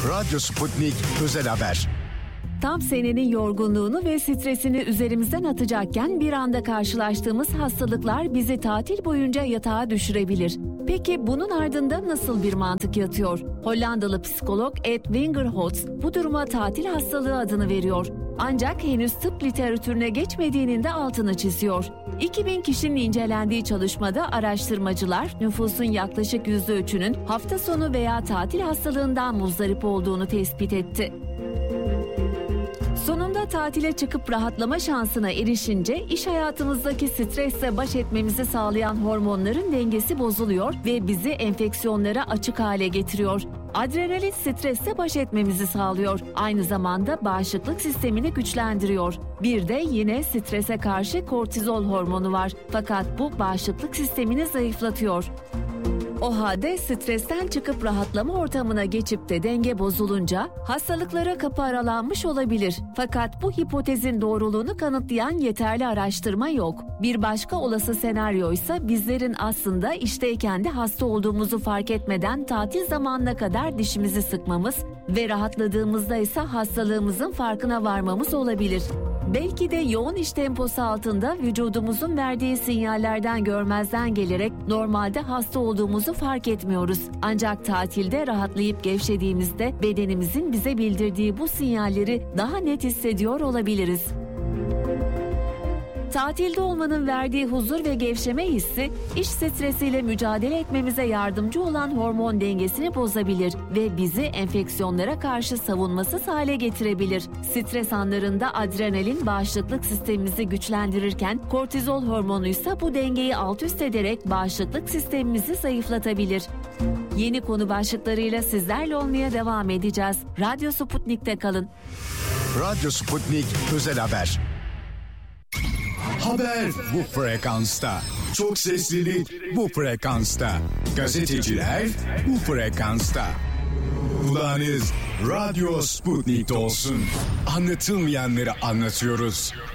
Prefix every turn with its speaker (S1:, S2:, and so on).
S1: Radyo Sputnik Özel Haber.
S2: Tam senenin yorgunluğunu ve stresini üzerimizden atacakken bir anda karşılaştığımız hastalıklar bizi tatil boyunca yatağa düşürebilir. Peki bunun ardında nasıl bir mantık yatıyor? Hollandalı psikolog Ed Wingerholtz bu duruma tatil hastalığı adını veriyor. Ancak henüz tıp literatürüne geçmediğinin de altını çiziyor. 2000 kişinin incelendiği çalışmada araştırmacılar nüfusun yaklaşık %3'ünün hafta sonu veya tatil hastalığından muzdarip olduğunu tespit etti. Sonunda tatile çıkıp rahatlama şansına erişince iş hayatımızdaki stresle baş etmemizi sağlayan hormonların dengesi bozuluyor ve bizi enfeksiyonlara açık hale getiriyor. Adrenalin stresle baş etmemizi sağlıyor. Aynı zamanda bağışıklık sistemini güçlendiriyor. Bir de yine strese karşı kortizol hormonu var. Fakat bu bağışıklık sistemini zayıflatıyor. O halde stresten çıkıp rahatlama ortamına geçip de denge bozulunca hastalıklara kapı aralanmış olabilir. Fakat bu hipotezin doğruluğunu kanıtlayan yeterli araştırma yok. Bir başka olası senaryoysa bizlerin aslında işteyken de hasta olduğumuzu fark etmeden tatil zamanına kadar dişimizi sıkmamız ve rahatladığımızda ise hastalığımızın farkına varmamız olabilir. Belki de yoğun iş temposu altında vücudumuzun verdiği sinyallerden görmezden gelerek normalde hasta olduğumuzu fark etmiyoruz. Ancak tatilde rahatlayıp gevşediğimizde bedenimizin bize bildirdiği bu sinyalleri daha net hissediyor olabiliriz. Tatilde olmanın verdiği huzur ve gevşeme hissi, iş stresiyle mücadele etmemize yardımcı olan hormon dengesini bozabilir ve bizi enfeksiyonlara karşı savunmasız hale getirebilir. Stres anlarında adrenalin bağışıklık sistemimizi güçlendirirken kortizol hormonu ise bu dengeyi alt üst ederek bağışıklık sistemimizi zayıflatabilir. Yeni konu başlıklarıyla sizlerle olmaya devam edeceğiz. Radyo Sputnik'te kalın.
S1: Radyo Sputnik Özel Haber. Haber bu frekansta. Çok seslilik bu frekansta. Gazeteciler bu frekansta. Kulağınız Radyo Sputnik'te olsun. Anlatılmayanları anlatıyoruz.